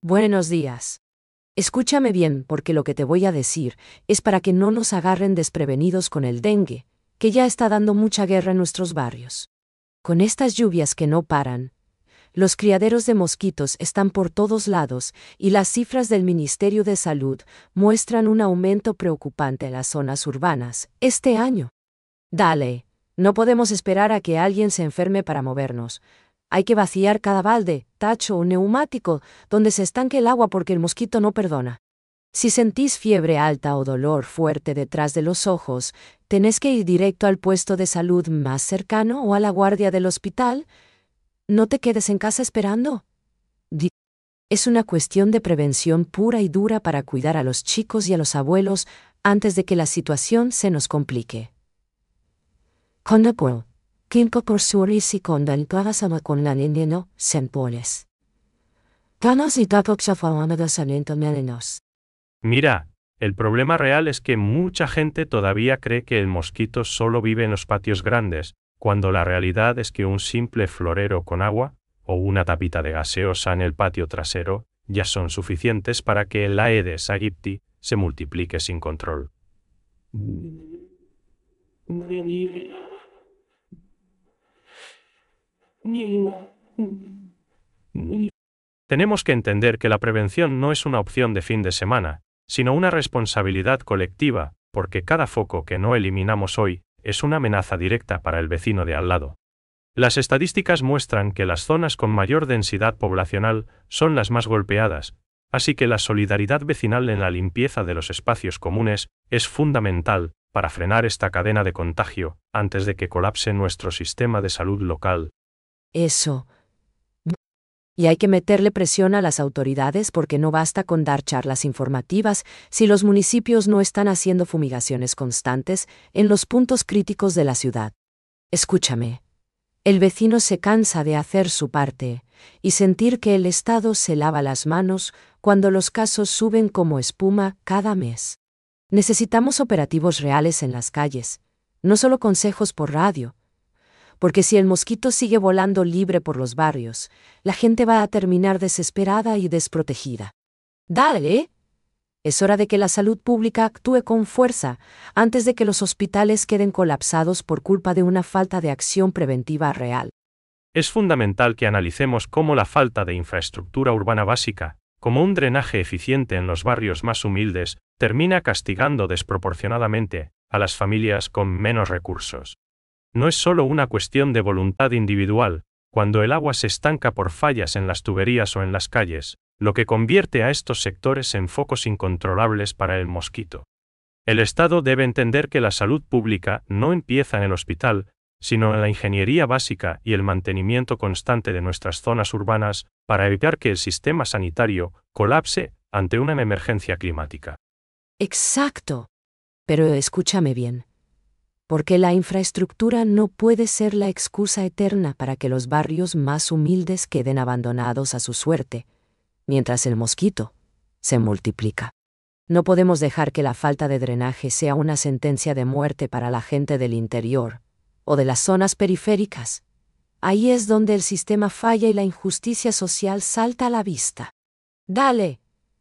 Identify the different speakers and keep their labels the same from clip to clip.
Speaker 1: Buenos días. Escúchame bien, porque lo que te voy a decir es para que no nos agarren desprevenidos con el dengue, que ya está dando mucha guerra en nuestros barrios. Con estas lluvias que no paran, los criaderos de mosquitos están por todos lados y las cifras del Ministerio de Salud muestran un aumento preocupante en las zonas urbanas este año. Dale, no podemos esperar a que alguien se enferme para movernos. Hay que vaciar cada balde, tacho o neumático donde se estanque el agua porque el mosquito no perdona. Si sentís fiebre alta o dolor fuerte detrás de los ojos, tenés que ir directo al puesto de salud más cercano o a la guardia del hospital. No te quedes en casa esperando. Es una cuestión de prevención pura y dura para cuidar a los chicos y a los abuelos antes de que la situación se nos complique. Kinko por suris y kondan karasama con la niño, sempoles. Ganas y tapok shafawanada melenos.
Speaker 2: Mira, el problema real es que mucha gente todavía cree que el mosquito solo vive en los patios grandes, cuando la realidad es que un simple florero con agua, o una tapita de gaseosa en el patio trasero, ya son suficientes para que el Aedes aegypti se multiplique sin control. Tenemos que entender que la prevención no es una opción de fin de semana, sino una responsabilidad colectiva, porque cada foco que no eliminamos hoy es una amenaza directa para el vecino de al lado. Las estadísticas muestran que las zonas con mayor densidad poblacional son las más golpeadas, así que la solidaridad vecinal en la limpieza de los espacios comunes es fundamental para frenar esta cadena de contagio antes de que colapse nuestro sistema de salud local.
Speaker 1: Eso. Y hay que meterle presión a las autoridades porque no basta con dar charlas informativas si los municipios no están haciendo fumigaciones constantes en los puntos críticos de la ciudad. Escúchame. El vecino se cansa de hacer su parte y sentir que el Estado se lava las manos cuando los casos suben como espuma cada mes. Necesitamos operativos reales en las calles, no solo consejos por radio. Porque si el mosquito sigue volando libre por los barrios, la gente va a terminar desesperada y desprotegida. ¡Dale! Es hora de que la salud pública actúe con fuerza antes de que los hospitales queden colapsados por culpa de una falta de acción preventiva real.
Speaker 2: Es fundamental que analicemos cómo la falta de infraestructura urbana básica, como un drenaje eficiente en los barrios más humildes, termina castigando desproporcionadamente a las familias con menos recursos. No es solo una cuestión de voluntad individual, cuando el agua se estanca por fallas en las tuberías o en las calles, lo que convierte a estos sectores en focos incontrolables para el mosquito. El Estado debe entender que la salud pública no empieza en el hospital, sino en la ingeniería básica y el mantenimiento constante de nuestras zonas urbanas para evitar que el sistema sanitario colapse ante una emergencia climática.
Speaker 1: Exacto. Pero escúchame bien. Porque la infraestructura no puede ser la excusa eterna para que los barrios más humildes queden abandonados a su suerte, mientras el mosquito se multiplica. No podemos dejar que la falta de drenaje sea una sentencia de muerte para la gente del interior o de las zonas periféricas. Ahí es donde el sistema falla y la injusticia social salta a la vista. Dale.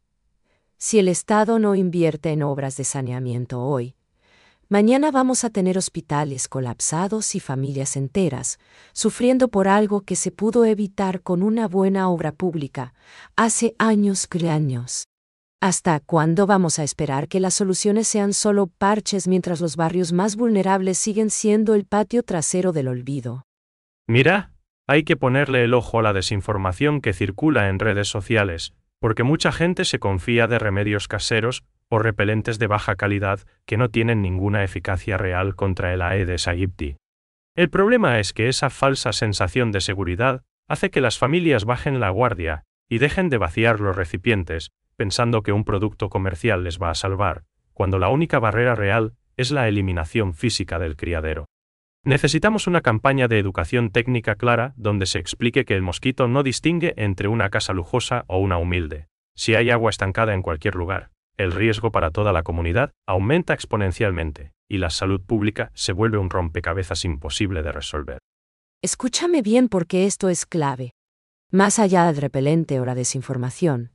Speaker 1: Si el Estado no invierte en obras de saneamiento hoy, mañana vamos a tener hospitales colapsados y familias enteras, sufriendo por algo que se pudo evitar con una buena obra pública, hace años. ¿Hasta cuándo vamos a esperar que las soluciones sean solo parches mientras los barrios más vulnerables siguen siendo el patio trasero del olvido?
Speaker 2: Mira, hay que ponerle el ojo a la desinformación que circula en redes sociales, porque mucha gente se confía de remedios caseros o repelentes de baja calidad que no tienen ninguna eficacia real contra el Aedes aegypti. El problema es que esa falsa sensación de seguridad hace que las familias bajen la guardia y dejen de vaciar los recipientes, pensando que un producto comercial les va a salvar, cuando la única barrera real es la eliminación física del criadero. Necesitamos una campaña de educación técnica clara donde se explique que el mosquito no distingue entre una casa lujosa o una humilde. Si hay agua estancada en cualquier lugar, el riesgo para toda la comunidad aumenta exponencialmente, y la salud pública se vuelve un rompecabezas imposible de resolver.
Speaker 1: Escúchame bien porque esto es clave. Más allá del repelente o la desinformación,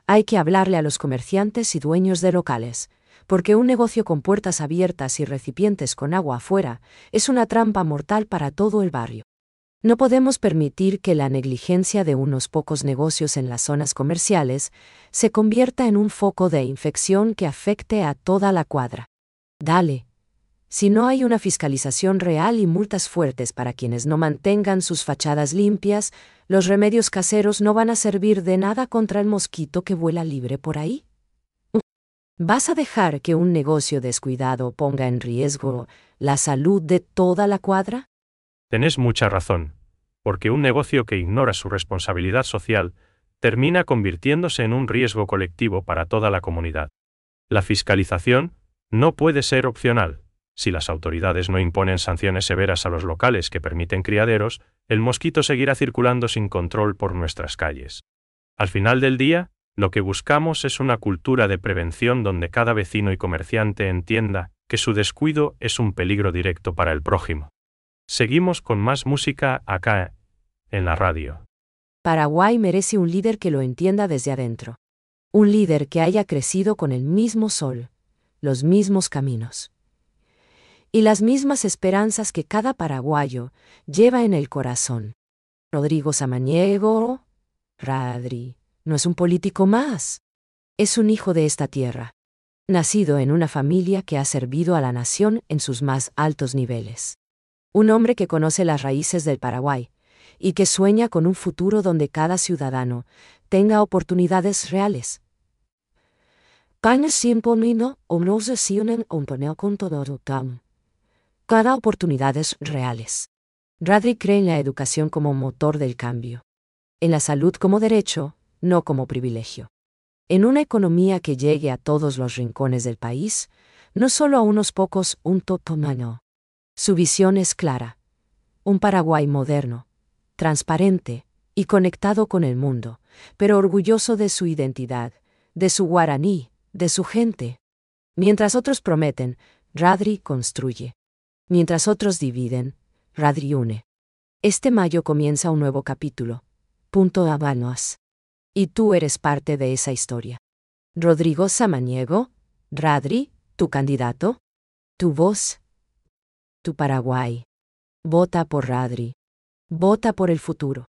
Speaker 1: Hay que hablarle a los comerciantes y dueños de locales, porque un negocio con puertas abiertas y recipientes con agua afuera es una trampa mortal para todo el barrio. No podemos permitir que la negligencia de unos pocos negocios en las zonas comerciales se convierta en un foco de infección que afecte a toda la cuadra. Dale. Si no hay una fiscalización real y multas fuertes para quienes no mantengan sus fachadas limpias, los remedios caseros no van a servir de nada contra el mosquito que vuela libre por ahí. ¿Vas a dejar que un negocio descuidado ponga en riesgo la salud de toda la cuadra?
Speaker 2: Tenés mucha razón, porque un negocio que ignora su responsabilidad social termina convirtiéndose en un riesgo colectivo para toda la comunidad. La fiscalización no puede ser opcional. Si las autoridades no imponen sanciones severas a los locales que permiten criaderos, el mosquito seguirá circulando sin control por nuestras calles. Al final del día, lo que buscamos es una cultura de prevención donde cada vecino y comerciante entienda que su descuido es un peligro directo para el prójimo. Seguimos con más música acá, en la radio.
Speaker 1: Paraguay merece un líder que lo entienda desde adentro. Un líder que haya crecido con el mismo sol, los mismos caminos y las mismas esperanzas que cada paraguayo lleva en el corazón. Rodrigo Samaniego, Radri, no es un político más. Es un hijo de esta tierra, nacido en una familia que ha servido a la nación en sus más altos niveles. Un hombre que conoce las raíces del Paraguay y que sueña con un futuro donde cada ciudadano tenga oportunidades reales. Cada oportunidades reales. Radri cree en la educación como motor del cambio. En la salud como derecho, no como privilegio. En una economía que llegue a todos los rincones del país, no solo a unos pocos, un totomano. Su visión es clara. Un Paraguay moderno, transparente y conectado con el mundo, pero orgulloso de su identidad, de su guaraní, de su gente. Mientras otros prometen, Radri construye. Mientras otros dividen, Radri une. Este mayo comienza un nuevo capítulo. Punto Habanos. Y tú eres parte de esa historia. Rodrigo Samaniego, Radri, tu candidato, tu voz, tu Paraguay. Vota por Radri. Vota por el futuro.